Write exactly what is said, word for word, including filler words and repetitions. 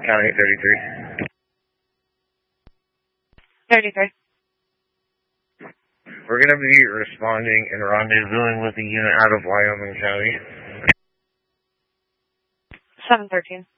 County thirty-three. thirty-three. We're going to be responding and rendezvousing with a unit out of Wyoming County. seven thirteen.